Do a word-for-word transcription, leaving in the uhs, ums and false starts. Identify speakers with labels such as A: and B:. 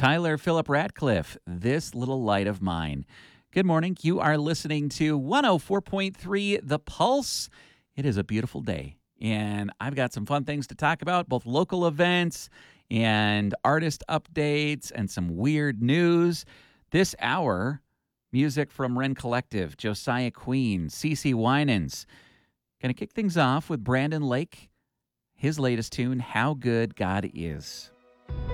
A: Tyler Philip Ratcliffe, This Little Light of Mine. Good morning. You are listening to one oh four point three The Pulse. It is a beautiful day, and I've got some fun things to talk about, both local events and artist updates and some weird news. This hour, music from Wren Collective, Josiah Queen, CeCe Winans. Going to kick things off with Brandon Lake, his latest tune, How Good God Is.